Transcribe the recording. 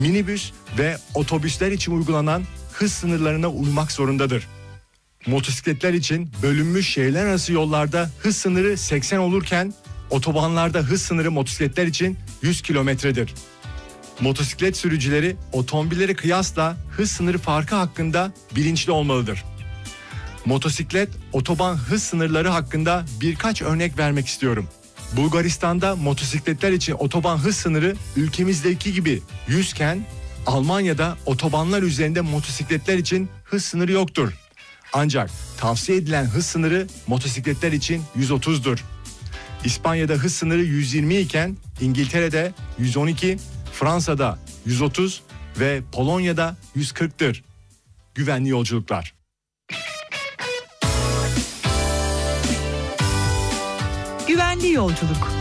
minibüs ve otobüsler için uygulanan hız sınırlarına uymak zorundadır. Motosikletler için bölünmüş şehirler arası yollarda hız sınırı 80 olurken otobanlarda hız sınırı motosikletler için 100 kilometredir. Motosiklet sürücüleri otomobillere kıyasla hız sınırı farkı hakkında bilinçli olmalıdır. Motosiklet, otoban hız sınırları hakkında birkaç örnek vermek istiyorum. Bulgaristan'da motosikletler için otoban hız sınırı ülkemizdeki gibi 100 iken Almanya'da otobanlar üzerinde motosikletler için hız sınırı yoktur. Ancak tavsiye edilen hız sınırı motosikletler için 130'dur. İspanya'da hız sınırı 120 iken İngiltere'de 112, Fransa'da 130 ve Polonya'da 140'tır. Güvenli yolculuklar. Güvenli yolculuk.